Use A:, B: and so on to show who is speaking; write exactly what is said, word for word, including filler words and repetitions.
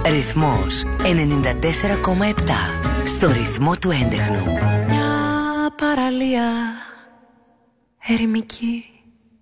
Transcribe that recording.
A: Ρυθμός ενενήντα τέσσερα κόμμα επτά. Στο ρυθμό του έντεχνου.
B: Μια παραλία ερημική